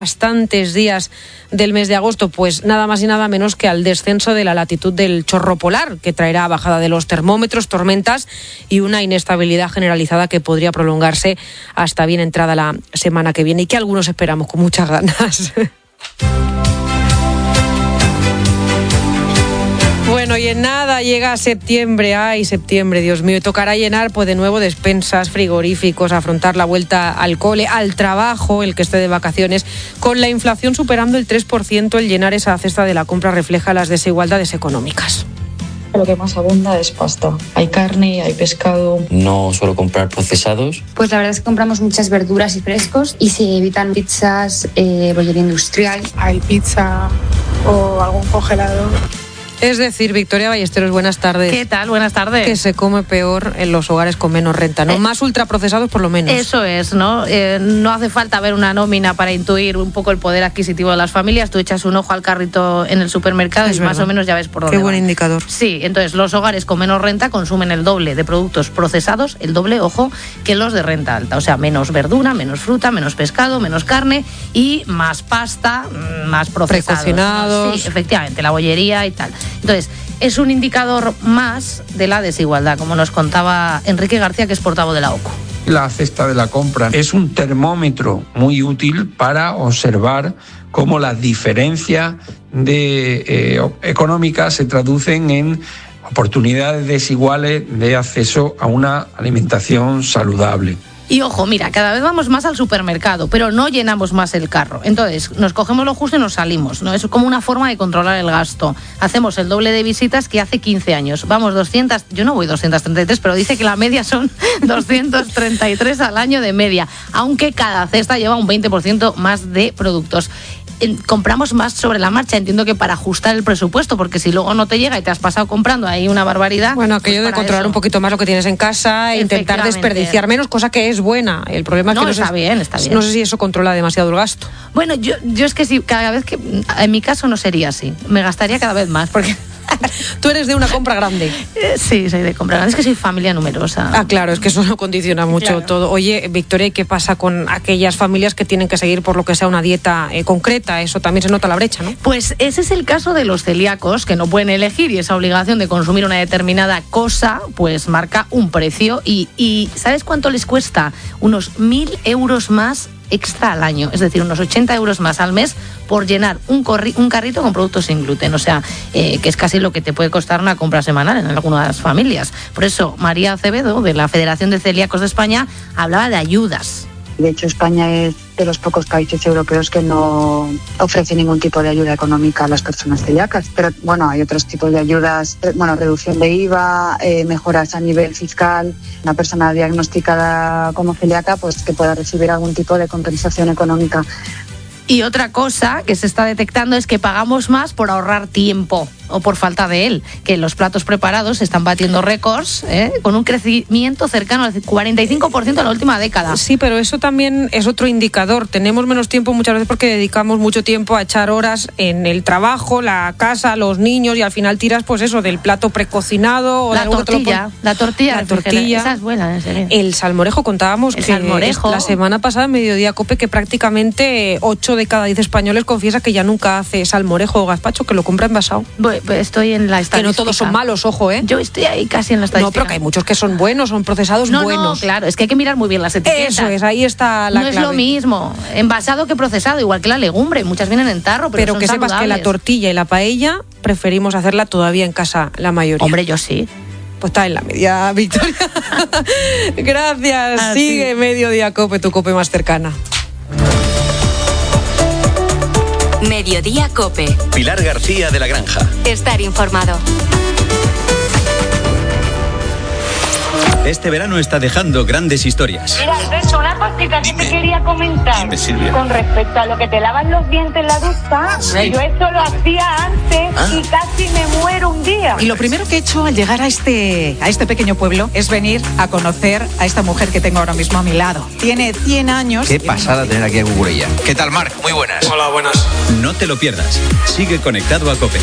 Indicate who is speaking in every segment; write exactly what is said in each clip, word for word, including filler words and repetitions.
Speaker 1: bastantes días del mes de agosto, pues nada más y nada menos que al descenso de la latitud del chorro polar, que traerá bajada de los termómetros, tormentas y una inestabilidad generalizada que podría prolongarse hasta bien entrada la semana que viene y que algunos esperamos con muchas ganas. Bueno, y en nada llega septiembre, ay, septiembre, Dios mío, y tocará llenar pues de nuevo despensas, frigoríficos, afrontar la vuelta al cole, al trabajo, el que esté de vacaciones. Con la inflación superando el tres por ciento, el llenar esa cesta de la compra refleja las desigualdades económicas.
Speaker 2: Lo que más abunda es pasta. Hay carne, hay pescado.
Speaker 3: No suelo comprar procesados.
Speaker 4: Pues la verdad es que compramos muchas verduras y frescos y se evitan pizzas, eh, bollería industrial.
Speaker 5: Hay pizza o algún congelador.
Speaker 1: Es decir, Victoria Ballesteros, buenas tardes.
Speaker 6: ¿Qué tal? Buenas tardes.
Speaker 1: Que se come peor en los hogares con menos renta, ¿no? Eh, Más ultraprocesados por lo menos.
Speaker 6: Eso es, ¿no? Eh, no hace falta ver una nómina para intuir un poco el poder adquisitivo de las familias. Tú echas un ojo al carrito en el supermercado es y verdad. Más o menos ya ves por dónde
Speaker 1: Qué buen
Speaker 6: va.
Speaker 1: indicador.
Speaker 6: Sí, entonces los hogares con menos renta consumen el doble de productos procesados, el doble, ojo, que los de renta alta. O sea, menos verdura, menos fruta, menos pescado, menos carne y más pasta, más procesados.
Speaker 1: Precocinados.
Speaker 6: Sí, efectivamente, la bollería y tal. Entonces, es un indicador más de la desigualdad, como nos contaba Enrique García, que es portavoz de la O C U.
Speaker 7: La cesta de la compra es un termómetro muy útil para observar cómo las diferencias de, eh, económicas se traducen en oportunidades desiguales de acceso a una alimentación saludable.
Speaker 6: Y ojo, mira, cada vez vamos más al supermercado, pero no llenamos más el carro. Entonces, nos cogemos lo justo y nos salimos, ¿no? Es como una forma de controlar el gasto. Hacemos el doble de visitas que hace quince años. Vamos doscientas, yo no voy doscientas treinta y tres, pero dice que la media son doscientas treinta y tres al año de media, aunque cada cesta lleva un veinte por ciento más de productos. Compramos más sobre la marcha, entiendo que para ajustar el presupuesto, porque si luego no te llega y te has pasado comprando ahí una barbaridad.
Speaker 1: Bueno, aquello pues de controlar eso. Un poquito más lo que tienes en casa e intentar desperdiciar menos, cosa que es buena. El problema es
Speaker 6: no,
Speaker 1: que no
Speaker 6: está
Speaker 1: sé,
Speaker 6: bien, está bien.
Speaker 1: No sé si eso controla demasiado el gasto.
Speaker 6: Bueno, yo, yo es que sí, cada vez que, en mi caso no sería así, me gastaría cada vez más, porque...
Speaker 1: Tú eres de una compra grande.
Speaker 6: Sí, soy de compra grande. Es que soy familia numerosa.
Speaker 1: Ah, claro, es que eso no condiciona mucho claro. todo. Oye, Victoria, ¿y qué pasa con aquellas familias que tienen que seguir por lo que sea una dieta eh, concreta? Eso también se nota la brecha, ¿no?
Speaker 6: Pues ese es el caso de los celíacos, que no pueden elegir y esa obligación de consumir una determinada cosa, pues marca un precio. Y, y ¿sabes cuánto les cuesta? Unos mil euros más extra al año, es decir, unos ochenta euros más al mes por llenar un, corri- un carrito con productos sin gluten, o sea, eh, que es casi lo que te puede costar una compra semanal en algunas familias. Por eso, María Acevedo, de la Federación de Celíacos de España, hablaba de ayudas.
Speaker 8: De hecho, España es de los pocos países europeos que no ofrece ningún tipo de ayuda económica a las personas celíacas. Pero bueno, hay otros tipos de ayudas, bueno, reducción de I V A, eh, mejoras a nivel fiscal. Una persona diagnosticada como celíaca, pues que pueda recibir algún tipo de compensación económica.
Speaker 6: Y otra cosa que se está detectando es que pagamos más por ahorrar tiempo o por falta de él, que los platos preparados están batiendo récords, ¿eh? Con un crecimiento cercano al cuarenta y cinco por ciento en la última década.
Speaker 1: Sí, pero eso también es otro indicador. Tenemos menos tiempo muchas veces porque dedicamos mucho tiempo a echar horas en el trabajo, la casa, los niños y al final tiras pues eso del plato precocinado o
Speaker 6: la
Speaker 1: de algo
Speaker 6: tortilla,
Speaker 1: que te lo pon...
Speaker 6: la tortilla,
Speaker 1: la tortilla.
Speaker 6: Esa es buena, en serio.
Speaker 1: El salmorejo contábamos
Speaker 6: el
Speaker 1: que
Speaker 6: salmorejo.
Speaker 1: la semana pasada en Mediodía Cope que prácticamente ocho de cada diez españoles confiesa que ya nunca hace salmorejo o gazpacho, que lo compra envasado.
Speaker 6: Bueno, pues estoy en la
Speaker 1: que no todos son malos, ojo, ¿eh?
Speaker 6: Yo estoy ahí casi en la estadística.
Speaker 1: No, pero que hay muchos que son buenos, son procesados
Speaker 6: no,
Speaker 1: buenos.
Speaker 6: No, claro, es que hay que mirar muy bien las etiquetas.
Speaker 1: Eso es, ahí está la
Speaker 6: no
Speaker 1: clave.
Speaker 6: No es lo mismo, envasado que procesado, igual que la legumbre, muchas vienen en tarro, pero,
Speaker 1: pero
Speaker 6: son
Speaker 1: que sepas
Speaker 6: saludables.
Speaker 1: que la tortilla y la paella preferimos hacerla todavía en casa la mayoría.
Speaker 6: Hombre, yo sí.
Speaker 1: Pues está en la media, Victoria. Gracias.
Speaker 6: Así.
Speaker 1: Sigue Mediodía Cope, tu Cope más cercana.
Speaker 9: Mediodía Cope.
Speaker 10: Pilar García de la Granja.
Speaker 9: Estar informado.
Speaker 10: Este verano está dejando grandes historias.
Speaker 11: Mira, Alberto, una cosita que te quería comentar.
Speaker 10: Dime, Silvia.
Speaker 11: Con respecto a lo que te lavas los dientes en la ducha,
Speaker 12: Sí.
Speaker 11: yo eso lo hacía antes
Speaker 12: ¿Ah?
Speaker 11: y casi me muero un día.
Speaker 12: Y lo primero que he hecho al llegar a este, a este pequeño pueblo es venir a conocer a esta mujer que tengo ahora mismo a mi lado. Tiene cien años.
Speaker 13: Qué pasada tener aquí a Cucurella. ¿Qué tal, Marc? Muy buenas.
Speaker 10: Hola, buenas. No te lo pierdas. Sigue conectado a COPE.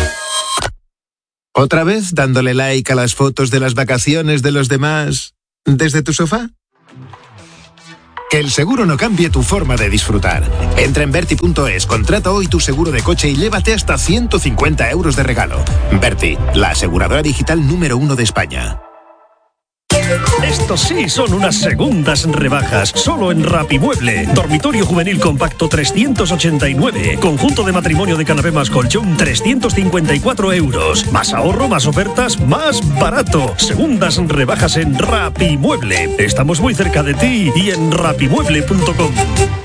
Speaker 14: ¿Otra vez dándole like a las fotos de las vacaciones de los demás desde tu sofá? Que el seguro no cambie tu forma de disfrutar. Entra en Berti punto es, contrata hoy tu seguro de coche y llévate hasta ciento cincuenta euros de regalo. Berti, la aseguradora digital número uno de España.
Speaker 15: Estos sí son unas segundas rebajas, solo en Rapimueble. Dormitorio juvenil compacto trescientos ochenta y nueve. Conjunto de matrimonio de canapé más colchón trescientos cincuenta y cuatro euros. Más ahorro, más ofertas, más barato. Segundas rebajas en Rapimueble. Estamos muy cerca de ti y en rapimueble punto com.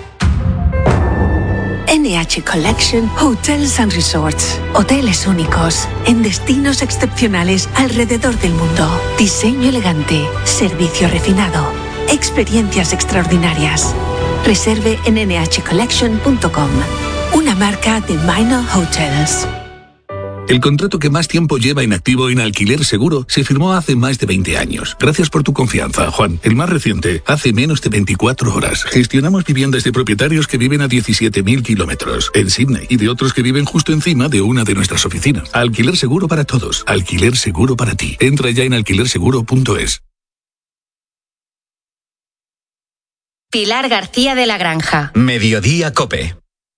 Speaker 16: N H Collection Hotels and Resorts. Hoteles únicos, en destinos excepcionales alrededor del mundo. Diseño elegante, servicio refinado, experiencias extraordinarias. Reserve en ene hache collection punto com. Una marca de Minor Hotels.
Speaker 17: El contrato que más tiempo lleva inactivo en Alquiler Seguro se firmó hace más de veinte años. Gracias por tu confianza, Juan. El más reciente, hace menos de veinticuatro horas. Gestionamos viviendas de propietarios que viven a diecisiete mil kilómetros en Sydney y de otros que viven justo encima de una de nuestras oficinas. Alquiler Seguro para todos. Alquiler Seguro para ti. Entra ya en alquiler seguro punto es.
Speaker 9: Pilar García de la Granja.
Speaker 10: Mediodía COPE.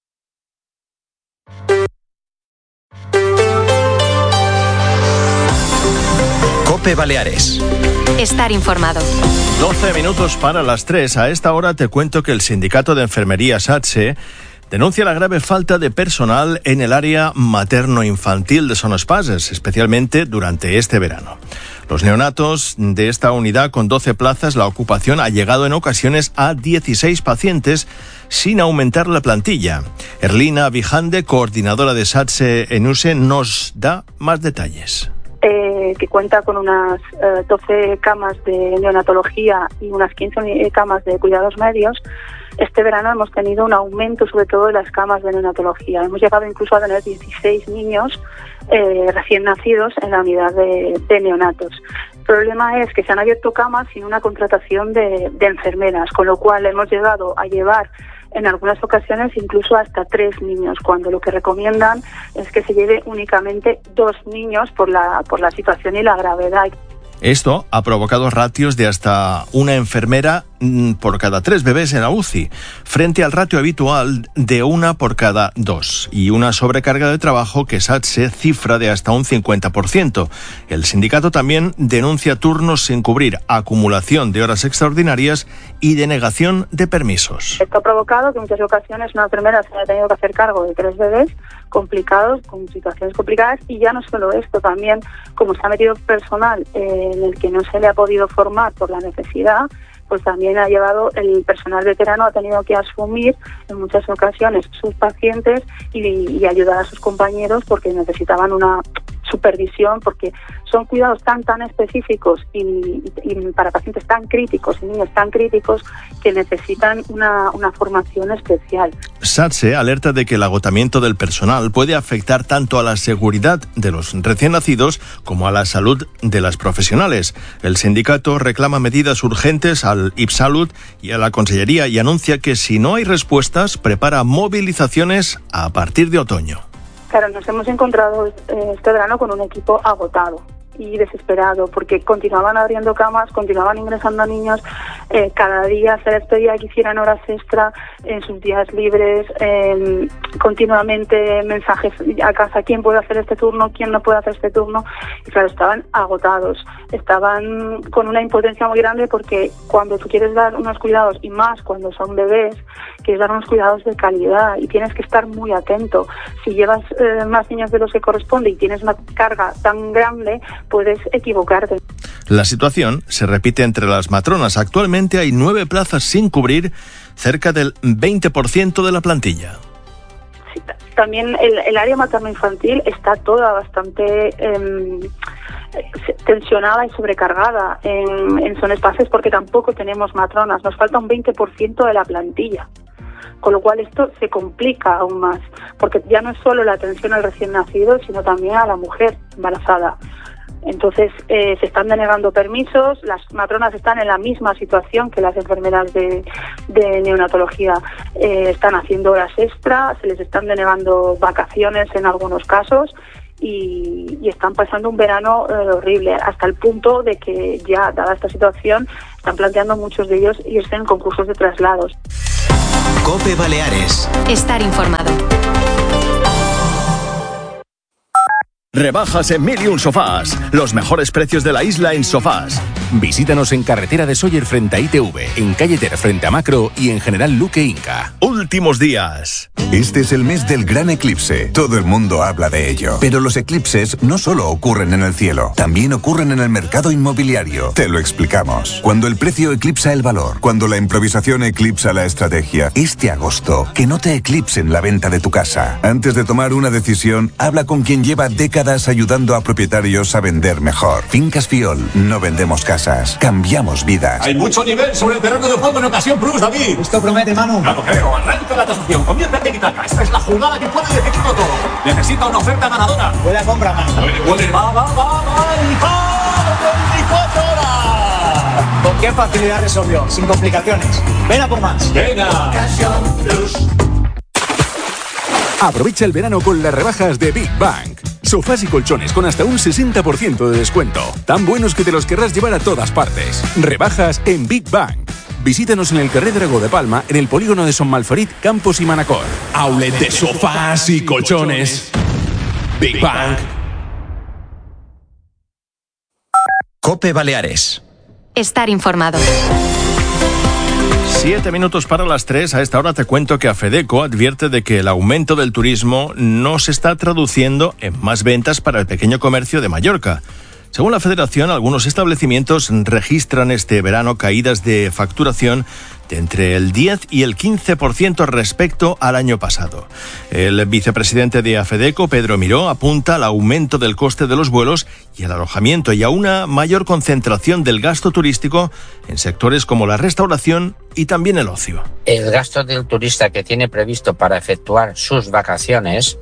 Speaker 10: COPE Baleares.
Speaker 9: Estar informado.
Speaker 18: doce minutos para las tres. A esta hora te cuento que el sindicato de enfermería SATSE denuncia la grave falta de personal en el área materno-infantil de Son Espases, especialmente durante este verano. Los neonatos de esta unidad con doce plazas, la ocupación ha llegado en ocasiones a dieciséis pacientes sin aumentar la plantilla. Erlina Vijande, coordinadora de SATSE en USE, nos da más detalles.
Speaker 19: Eh, que cuenta con unas eh, doce camas de neonatología y unas quince camas de cuidados medios. Este verano hemos tenido un aumento sobre todo de las camas de neonatología. Hemos llegado incluso a tener dieciséis niños eh, recién nacidos en la unidad de, de neonatos. El problema es que se han abierto camas sin una contratación de, de enfermeras, con lo cual hemos llegado a llevar en algunas ocasiones incluso hasta tres niños, cuando lo que recomiendan es que se lleve únicamente dos niños por la, por la situación y la gravedad.
Speaker 18: Esto ha provocado ratios de hasta una enfermera por cada tres bebés en la U C I, frente al ratio habitual de una por cada dos, y una sobrecarga de trabajo que SATSE cifra de hasta un cincuenta por ciento. El sindicato también denuncia turnos sin cubrir, acumulación de horas extraordinarias y denegación de permisos.
Speaker 19: Esto ha provocado que en muchas ocasiones una enfermera se haya tenido que hacer cargo de tres bebés complicados, con situaciones complicadas, y ya no solo esto, también como se ha metido personal eh, en el que no se le ha podido formar por la necesidad, pues también ha llevado el personal veterano, ha tenido que asumir en muchas ocasiones sus pacientes y, y ayudar a sus compañeros porque necesitaban una supervisión, porque son cuidados tan tan específicos y, y para pacientes tan críticos y niños tan críticos que necesitan una, una formación especial.
Speaker 18: SATSE alerta de que el agotamiento del personal puede afectar tanto a la seguridad de los recién nacidos como a la salud de las profesionales. El sindicato reclama medidas urgentes al IPSalud y a la Consellería y anuncia que si no hay respuestas prepara movilizaciones a partir de otoño.
Speaker 19: Claro, nos hemos encontrado este verano con un equipo agotado y desesperado, porque continuaban abriendo camas, continuaban ingresando a niños, eh, cada día se les pedía que hicieran horas extra en sus días libres, eh, continuamente mensajes a casa, quién puede hacer este turno, quién no puede hacer este turno, y claro, estaban agotados, estaban con una impotencia muy grande, porque cuando tú quieres dar unos cuidados, y más cuando son bebés, quieres dar unos cuidados de calidad y tienes que estar muy atento. Si llevas eh, más niños de los que corresponde y tienes una carga tan grande, puedes equivocarte.
Speaker 18: La situación se repite entre las matronas. Actualmente hay nueve plazas sin cubrir, cerca del veinte por ciento de la plantilla.
Speaker 19: Sí, también el, el área materno-infantil está toda bastante eh, tensionada y sobrecargada en, en Son Espases, porque tampoco tenemos matronas. Nos falta un veinte por ciento de la plantilla. Con lo cual esto se complica aún más, porque ya no es solo la atención al recién nacido, sino también a la mujer embarazada. Entonces eh, se están denegando permisos, las matronas están en la misma situación que las enfermeras de, de neonatología, eh, están haciendo horas extra, se les están denegando vacaciones en algunos casos, y, y están pasando un verano eh, horrible, hasta el punto de que ya, dada esta situación, están planteando muchos de ellos irse en concursos de traslados.
Speaker 10: COPE Baleares.
Speaker 9: Estar informado.
Speaker 18: Rebajas en Mil y Un Sofás. Los mejores precios de la isla en sofás.
Speaker 20: Visítanos en carretera de Sóller frente a I T V, en calle Ter frente a Macro y en General Luque Inca.
Speaker 18: Últimos días.
Speaker 21: Este es el mes del gran eclipse. Todo el mundo habla de ello. Pero los eclipses no solo ocurren en el cielo, también ocurren en el mercado inmobiliario. Te lo explicamos. Cuando el precio eclipsa el valor, cuando la improvisación eclipsa la estrategia. Este agosto, que no te eclipsen la venta de tu casa. Antes de tomar una decisión, habla con quien lleva décadas ayudando a propietarios a vender mejor. Fincas Fiol. No vendemos casas, cambiamos vidas.
Speaker 22: Hay mucho nivel sobre el terreno de juego en ocasión Plus, David.
Speaker 23: Esto promete, Manu.
Speaker 22: Claro, creo. Arranca la tasación. Comienza a quitar. Esta es la jugada que puede decidirlo todo. Necesita una oferta ganadora.
Speaker 23: Buena compra, Manu.
Speaker 22: Puede, puede. Va, va, va, va. veinticuatro horas.
Speaker 23: ¿Con qué facilidad resolvió? Sin complicaciones. Ven a por más.
Speaker 22: Venga.
Speaker 20: Aprovecha el verano con las rebajas de Big Bang. Sofás y colchones con hasta un sesenta por ciento de descuento. Tan buenos que te los querrás llevar a todas partes. Rebajas en Big Bang. Visítanos en el Carrer Dragó de Palma, en el polígono de Son Malferit, Campos y Manacor. Outlet de sofás y colchones. Big Bang.
Speaker 10: COPE Baleares.
Speaker 9: Estar informado.
Speaker 18: Siete minutos para las tres. A esta hora te cuento que AFEDECO advierte de que el aumento del turismo no se está traduciendo en más ventas para el pequeño comercio de Mallorca. Según la Federación, algunos establecimientos registran este verano caídas de facturación de entre el diez y el quince por ciento respecto al año pasado. El vicepresidente de AFEDECO, Pedro Miró, apunta al aumento del coste de los vuelos y el alojamiento y a una mayor concentración del gasto turístico en sectores como la restauración y también el ocio.
Speaker 24: El gasto del turista que tiene previsto para efectuar sus vacaciones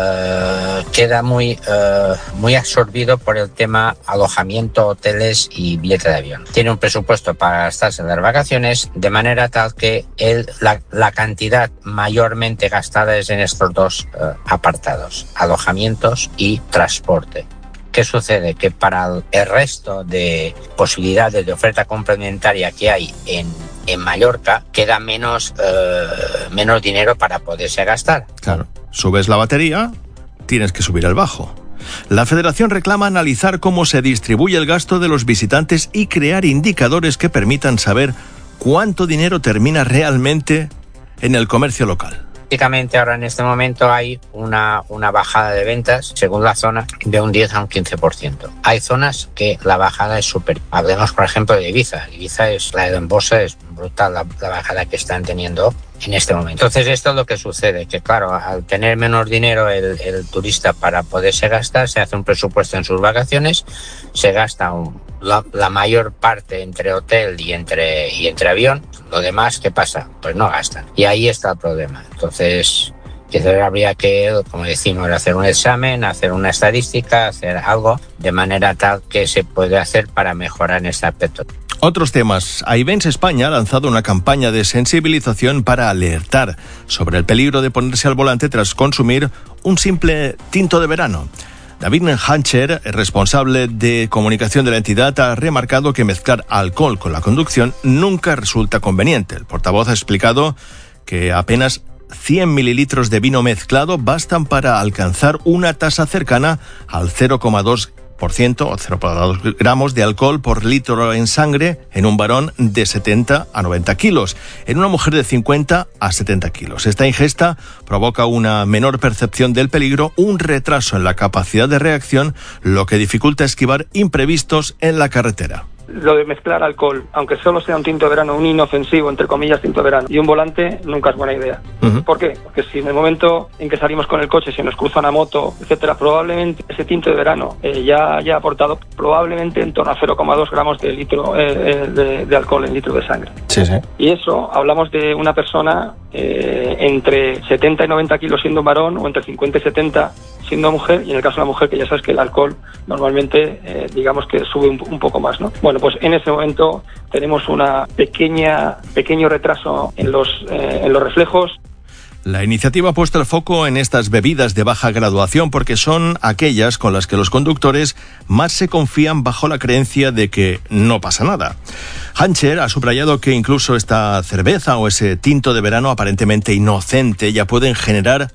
Speaker 24: eh, queda muy, eh, muy absorbido por el tema alojamiento, hoteles y billete de avión. Tiene un presupuesto para gastarse en las vacaciones de manera tal que el, la, la cantidad mayormente gastada es en estos dos eh, apartados, alojamientos y transporte. ¿Qué sucede? Que para el resto de posibilidades de oferta complementaria que hay en, en Mallorca, queda menos, eh, menos dinero para poderse gastar.
Speaker 18: Claro, subes la batería, tienes que subir el bajo. La Federación reclama analizar cómo se distribuye el gasto de los visitantes y crear indicadores que permitan saber cuánto dinero termina realmente en el comercio local.
Speaker 24: Prácticamente ahora en este momento hay una, una bajada de ventas, según la zona, de un diez a un quince por ciento. Hay zonas que la bajada es superior. Hablemos, por ejemplo, de Ibiza. Ibiza es la de Embosa, es brutal la, la bajada que están teniendo en este momento. Entonces esto es lo que sucede, que claro, al tener menos dinero el, el turista para poderse gastar, se hace un presupuesto en sus vacaciones, se gasta un, la, la mayor parte entre hotel y entre, y entre avión. Lo demás, ¿qué pasa? Pues no gastan. Y ahí está el problema. Entonces, quizás habría que, como decimos, hacer un examen, hacer una estadística, hacer algo de manera tal que se puede hacer para mejorar en este aspecto.
Speaker 18: Otros temas. Aivens España ha lanzado una campaña de sensibilización para alertar sobre el peligro de ponerse al volante tras consumir un simple tinto de verano. David Hancher, responsable de comunicación de la entidad, ha remarcado que mezclar alcohol con la conducción nunca resulta conveniente. El portavoz ha explicado que apenas cien mililitros de vino mezclado bastan para alcanzar una tasa cercana al cero coma dos por ciento o cero coma dos gramos de alcohol por litro en sangre en un varón de setenta a noventa kilos, en una mujer de cincuenta a setenta kilos. Esta ingesta provoca una menor percepción del peligro, un retraso en la capacidad de reacción, lo que dificulta esquivar imprevistos en la carretera.
Speaker 25: Lo de mezclar alcohol, aunque solo sea un tinto de verano, un inofensivo, entre comillas, tinto de verano, y un volante, nunca es buena idea. Uh-huh. ¿Por qué? Porque si en el momento en que salimos con el coche, si nos cruza una moto, etcétera, probablemente ese tinto de verano eh, ya haya aportado probablemente en torno a cero coma dos gramos de litro eh, de, de alcohol en litro de sangre.
Speaker 18: Sí, sí.
Speaker 25: Y eso, hablamos de una persona eh, entre setenta y noventa kilos siendo un varón, o entre cincuenta y setenta siendo mujer, y en el caso de la mujer, que ya sabes que el alcohol normalmente, eh, digamos que sube un, un poco más, ¿no? Bueno, pues en ese momento tenemos una pequeña pequeño retraso en los, eh, en los reflejos.
Speaker 18: La iniciativa ha puesto el foco en estas bebidas de baja graduación porque son aquellas con las que los conductores más se confían bajo la creencia de que no pasa nada. Hancher ha subrayado que incluso esta cerveza o ese tinto de verano aparentemente inocente ya pueden generar